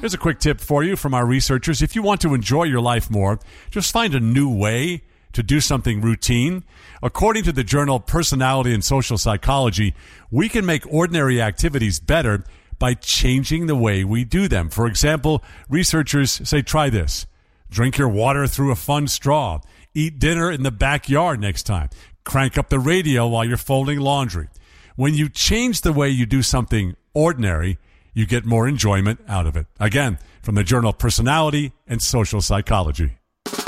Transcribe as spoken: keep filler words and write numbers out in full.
Here's a quick tip for you from our researchers. If you want to enjoy your life more, just find a new way to do something routine. According to the journal Personality and Social Psychology, we can make ordinary activities better by changing the way we do them. For example, researchers say try this. Drink your water through a fun straw. Eat dinner in the backyard next time. Crank up the radio while you're folding laundry. When you change the way you do something ordinary, you get more enjoyment out of it. Again, from the journal Personality and Social Psychology.